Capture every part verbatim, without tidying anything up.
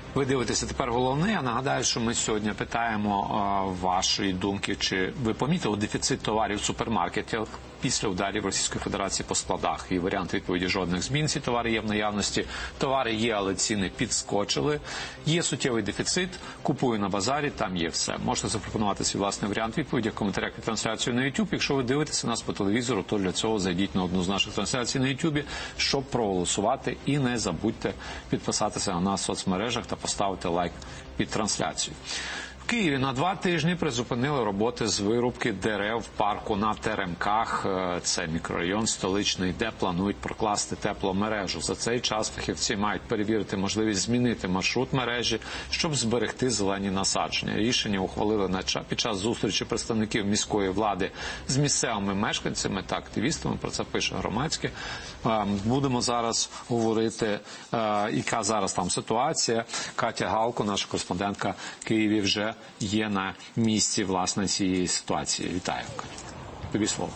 Ви дивитеся тепер головне. Я нагадаю, що ми сьогодні питаємо вашої думки, чи ви помітили дефіцит товарів в супермаркетах після ударів Російської Федерації по складах? І варіант відповіді: жодних змін. Ці товари є в наявності. Товари є, але ціни підскочили. Є суттєвий дефіцит. Купую на базарі, там є все. Можете запропонувати свій власний варіант відповіді в коментарях під трансляцією на YouTube. Якщо ви дивитеся нас по телевізору, то для цього зайдіть на одну з наших трансляцій на YouTube, щоб проголосувати. І не забудьте підписатися на нас в соцмережах та поставити лайк під трансляцією. В Києві на два тижні призупинили роботи з вирубки дерев в парку на Теремках. Це мікрорайон столичний, де планують прокласти тепломережу. За цей час фахівці мають перевірити можливість змінити маршрут мережі, щоб зберегти зелені насадження. Рішення ухвалили під час зустрічі представників міської влади з місцевими мешканцями та активістами. Про це пише Громадське. Будемо зараз говорити, яка зараз там ситуація. Катя Галко, наша кореспондентка в Києві, вже є на місці, власне, цієї ситуації. Вітаю, Катя. Тобі слово.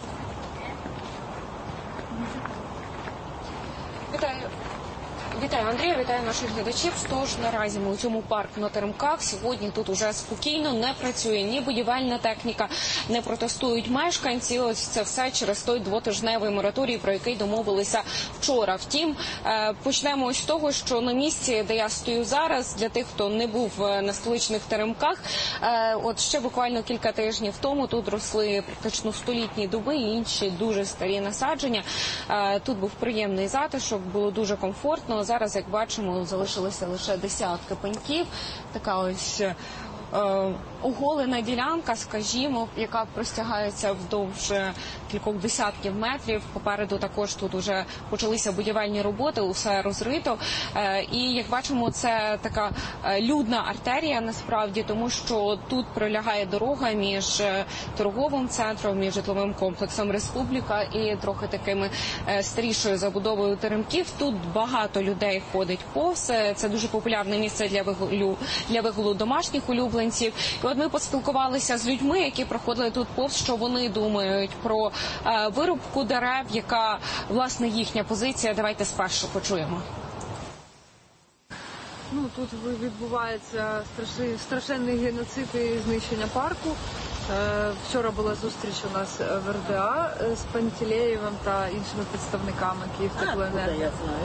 Вітаю. Вітаю, Андрію, вітаю наших глядачів. Тож, наразі ми у цьому парку на Теремках. Сьогодні тут уже спокійно, не працює ні будівельна техніка, не протестують мешканці. Ось це все через той двотижневий мораторій, про який домовилися вчора. Втім, почнемо ось з того, що на місці, де я стою зараз, для тих, хто не був на столичних Теремках, от ще буквально кілька тижнів тому тут росли практично столітні дуби і інші дуже старі насадження. Тут був приємний затишок, було дуже комфортно. Зараз, як бачимо, залишилися лише десятки пеньків. Така ось е, оголена ділянка, скажімо, яка простягається вдовж кількох десятків метрів. Попереду також тут вже почалися будівельні роботи, усе розрито. Е, і, як бачимо, це така людна артерія, насправді, тому що тут пролягає дорога між торговим центром, між житловим комплексом «Республіка» і трохи такими е, старішою забудовою Теремків. Тут багато людей ходить повз. Це дуже популярне місце для вигулу, для вигулу домашніх улюбленців. І от ми поспілкувалися з людьми, які проходили тут повз, що вони думають про е, вирубку дерев, яка, власне, їхня позиція. Давайте спершу почуємо. Ну, тут відбувається страшенний геноцид і знищення парку. Вчора була зустріч у нас в ер де а з Пантелеєвим та іншими представниками Київтеплоенерго.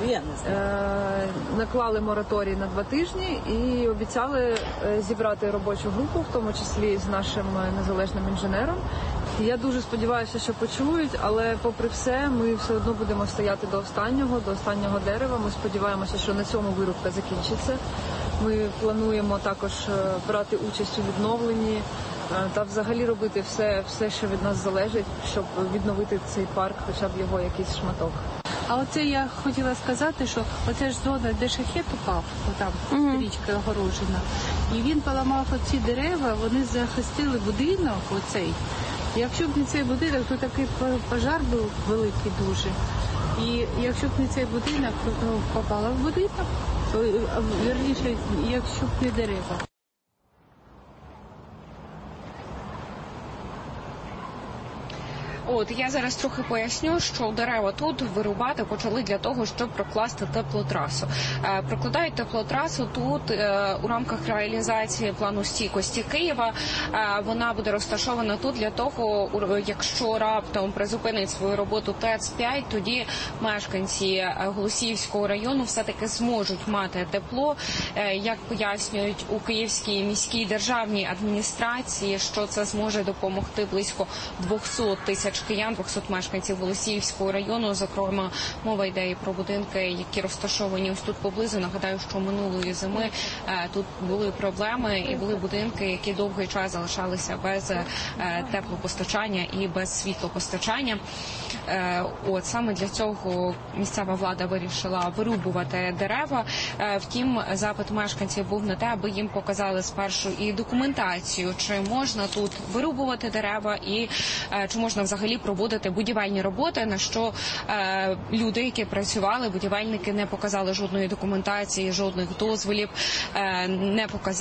Наклали мораторій на два тижні і обіцяли зібрати робочу групу, в тому числі з нашим незалежним інженером. Я дуже сподіваюся, що почують, але попри все ми все одно будемо стояти до останнього, до останнього дерева. Ми сподіваємося, що на цьому вирубка закінчиться. Ми плануємо також брати участь у відновленні та взагалі робити все, все, що від нас залежить, щоб відновити цей парк, хоча б його якийсь шматок. А оце я хотіла сказати, що оце ж зона, де шахет упав, там mm-hmm. річка огорожена, і він поламав оці дерева, вони захистили будинок оцей. Якщо б не цей будинок, то такий пожар був великий дуже. І якщо б не цей будинок, то попала в будинок, то, вірніше, якщо б не дерева. От, я зараз трохи поясню, що дерева тут вирубати почали для того, щоб прокласти теплотрасу. Е, прокладають теплотрасу тут е, у рамках реалізації плану стійкості Києва. Е, вона буде розташована тут для того, якщо раптом призупинить свою роботу ТЕЦ п'ять, тоді мешканці Голосіївського району все-таки зможуть мати тепло. Е, як пояснюють у Київській міській державній адміністрації, що це зможе допомогти близько двохсот тисяч киян, двохсот мешканців Голосіївського району. Зокрема, мова йде і про будинки, які розташовані ось тут поблизу. Нагадаю, що минулої зими е, тут були проблеми і були будинки, які довгий час залишалися без е, теплопостачання і без світлопостачання. Е, от саме для цього місцева влада вирішила вирубувати дерева. Е, втім, запит мешканців був на те, аби їм показали спершу і документацію, чи можна тут вирубувати дерева і е, чи можна взагалі проводити будівельні роботи, на що е, люди, які працювали, будівельники, не показали жодної документації, жодних дозволів, е, не показали